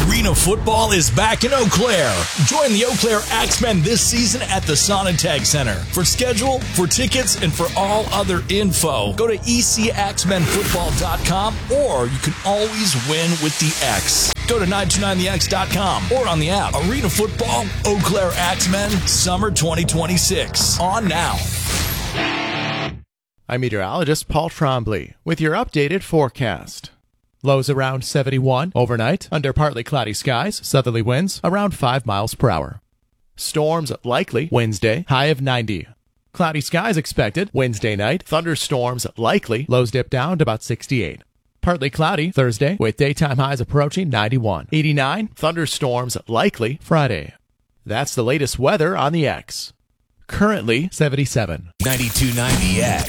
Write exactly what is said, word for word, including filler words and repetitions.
Arena football is back in Eau Claire. Join the Eau Claire Axemen this season at the Sonatag Center. For schedule, for tickets, and for all other info, go to e c axemen football dot com, or you can always win with the X. Go to nine two nine the x dot com or on the app. Arena football, Eau Claire Axemen, summer twenty twenty-six. On now. I'm meteorologist Paul Trombley with your updated forecast. Lows around seventy-one overnight, under partly cloudy skies, southerly winds around five miles per hour. Storms likely Wednesday, high of ninety. Cloudy skies expected Wednesday night, thunderstorms likely, lows dip down to about sixty-eight. Partly cloudy Thursday, with daytime highs approaching ninety-one. eighty-nine, thunderstorms likely Friday. That's the latest weather on the X. Currently seventy-seven. ninety-two point nine The X.